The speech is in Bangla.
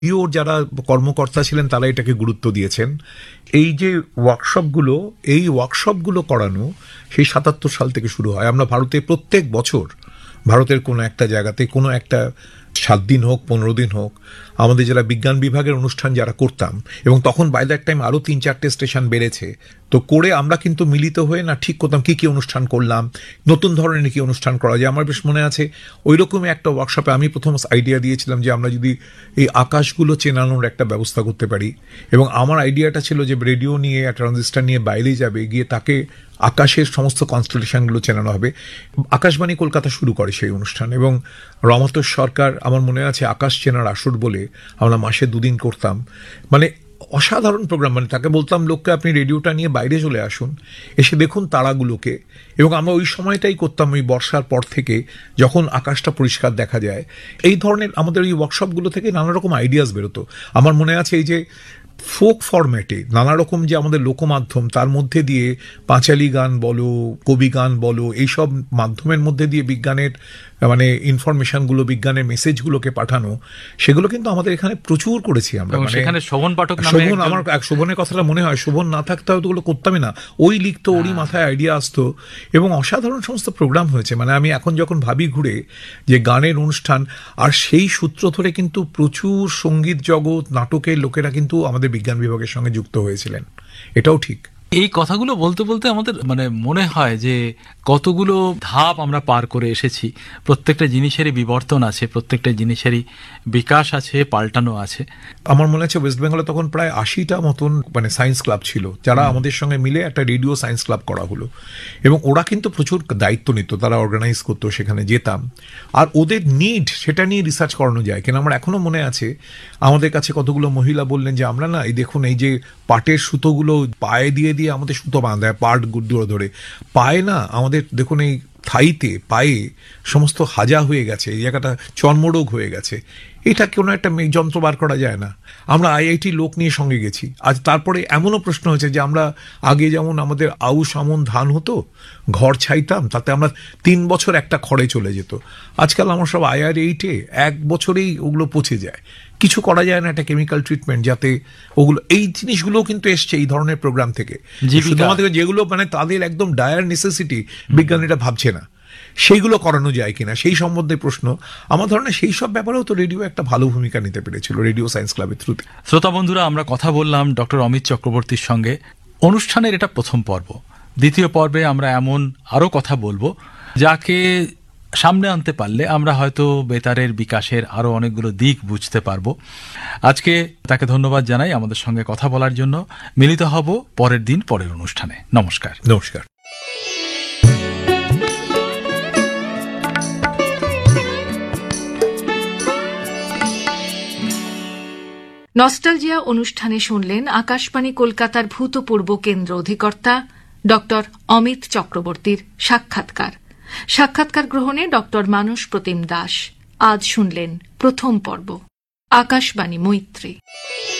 ওর যারা কর্মকর্তা ছিলেন তারা এটাকে গুরুত্ব দিয়েছেন। এই যে ওয়ার্কশপগুলো করানো সেই ৭৭ সাল থেকে শুরু হয়। আমরা ভারতে প্রত্যেক বছর ভারতের কোনো একটা জায়গাতে কোনো একটা ৭ দিন হোক ১৫ দিন হোক আমাদের যারা বিজ্ঞান বিভাগের অনুষ্ঠান যারা করতাম, এবং তখন বাই দ্যাট টাইম আরও ৩-৪টে স্টেশন বেড়েছে, তো করে আমরা কিন্তু মিলিত হয়ে না ঠিক করতাম কি কি অনুষ্ঠান করলাম, নতুন ধরনের কি অনুষ্ঠান করা যায়। আমার বেশ মনে আছে ওই রকমই একটা ওয়ার্কশপে আমি প্রথম আইডিয়া দিয়েছিলাম যে আমরা যদি এই আকাশগুলো চেনানোর একটা ব্যবস্থা করতে পারি, এবং আমার আইডিয়াটা ছিল যে রেডিও নিয়ে ট্রানজিস্টার নিয়ে বাইরে যাবে, গিয়ে তাকে আকাশের সমস্ত কনস্টেলেশনগুলো চেনানো হবে। আকাশবাণী কলকাতা শুরু করে সেই অনুষ্ঠান, এবং রমাতোষ সরকার আমার মনে আছে আকাশ চেনার আসর বলে আমরা মাসে ২ দিন করতাম। মানে অসাধারণ প্রোগ্রাম। মানে তাকে বলতাম লোককে আপনি রেডিওটা নিয়ে বাইরে চলে আসুন, এসে দেখুন তারাগুলোকে। এবং আমরা ওই সময়টাই করতাম, ওই বর্ষার পর থেকে যখন আকাশটা পরিষ্কার দেখা যায়। এই ধরনের আমাদের এই ওয়ার্কশপগুলো থেকে নানা রকম আইডিয়াস বেরোতো। আমার মনে আছে এই যে ফোক ফরম্যাটে নানা রকম যে আমাদের লোকমাধ্যম, তার মধ্যে দিয়ে পাঁচালী গান বলো, কবি গান বলো, এইসব মাধ্যমের মধ্যে দিয়ে বিজ্ঞানের মানে ইনফরমেশনগুলো, বিজ্ঞানের মেসেজগুলোকে পাঠানো, সেগুলো কিন্তু আমাদের এখানে প্রচুর করেছি আমরা। সেখানে শোভন পাঠক শোভন, আমার শোভনের কথাটা মনে হয়, শোভন না থাকতে হয়তো ওগুলো করতামই না। ওই লিখতো, ওরই মাথায় আইডিয়া আসতো, এবং অসাধারণ সমস্ত প্রোগ্রাম হয়েছে। মানে আমি এখন যখন ভাবি ঘুরে যে গানের অনুষ্ঠান, আর সেই সূত্র ধরে কিন্তু প্রচুর সঙ্গীত জগৎ, নাটকের লোকেরা কিন্তু আমাদের বিজ্ঞান বিভাগের সঙ্গে যুক্ত হয়েছিলেন, এটাও ঠিক। এই কথাগুলো বলতে বলতে আমাদের মানে মনে হয় যে কতগুলো ধাপ আমরা পার করে এসেছি। প্রত্যেকটা জিনিসেরই বিবর্তন আছে, প্রত্যেকটা জিনিসেরই বিকাশ আছে, পাল্টানো আছে। আমার মনে আছে ওয়েস্ট বেঙ্গলে তখন প্রায় ৮০টা মতন মানে সায়েন্স ক্লাব ছিল, যারা আমাদের সঙ্গে মিলে একটা রেডিও সায়েন্স ক্লাব করা হলো, এবং ওরা কিন্তু প্রচুর দায়িত্ব নিত, তারা অর্গানাইজ করতো, সেখানে যেতাম। আর ওদের নিড সেটা নিয়ে রিসার্চ করানো যায় কিনা আমার এখনো মনে আছে। আমাদের কাছে কতগুলো মহিলা বললেন যে আমরা না এই দেখুন এই যে পাটের সুতোগুলো পায়ে দিয়ে দিয়ে আমাদের সুতো বাঁধা হয়, পাট গুড় ধরে পায়ে না, আমাদের দেখুন এই থাইতে পায়ে সমস্ত হাজা হয়ে গেছে, এই জায়গাটা চর্মরোগ হয়ে গেছে, এটা কোনো একটা যন্ত্র বার করা যায় না। আমরা আইআইটি লোক নিয়ে সঙ্গে গেছি। আজ তারপরে এমনও প্রশ্ন হয়েছে যে আমরা আগে যেমন আমাদের আউশ আমন ধান হতো, ঘর ছাইতাম, তাতে আমরা ৩ বছর একটা খড়ে চলে যেত। আজকাল আমার সব IR8-এ 1 বছরেই ওগুলো পচে যায়, কিছু করা যায় না, একটা কেমিক্যাল ট্রিটমেন্ট যাতে ওগুলো, এই জিনিসগুলো কিন্তু এসছে এই ধরনের প্রোগ্রাম থেকে। শুধুমাত্র যেগুলো মানে তাদের একদম ডায়ার নেসেসিটি, বিজ্ঞানীরা ভাবছে না, সেইগুলো করানো যায় কিনা সেই সম্বন্ধে প্রশ্ন। আমার ধারণা সেই সব ব্যাপারেও তো রেডিও একটা ভালো ভূমিকা নিতে পেরেছিল, রেডিও সায়েন্স ক্লাবের থ্রুতে। শ্রোতা বন্ধুরা, আমরা কথা বললাম ডক্টর অমিত চক্রবর্তীর সঙ্গে। অনুষ্ঠানের এটা প্রথম পর্ব। দ্বিতীয় পর্বে আমরা এমন আরও কথা বলবো যাকে সামনে আনতে পারলে আমরা হয়তো বেতারের বিকাশের আরও অনেকগুলো দিক বুঝতে পারবো। আজকে তাকে ধন্যবাদ জানাই আমাদের সঙ্গে কথা বলার জন্য। মিলিত হব পরের দিন পরের অনুষ্ঠানে। নমস্কার। নমস্কার। নস্টালজিয়া অনুষ্ঠানে শুনলেন আকাশবাণী কলকাতার ভূতপূর্ব কেন্দ্র অধিকর্তা ডক্টর অমিত চক্রবর্তীর সাক্ষাৎকার। সাক্ষাৎকার গ্রহণে ডক্টর মানস প্রতিম দাস। আজ শুনলেন প্রথম পর্ব। আকাশবাণী মৈত্রী।